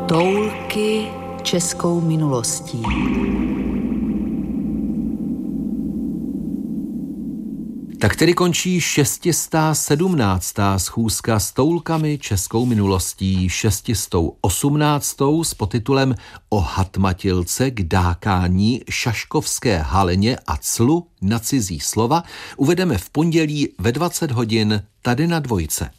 Toulky českou minulostí. Tak tedy končí 617. schůzka s toulkami českou minulostí, 618. s podtitulem O Hatmatilce k dákání, šaškovské haleně a clu na cizí slova uvedeme v pondělí ve 20 hodin tady na Dvojce.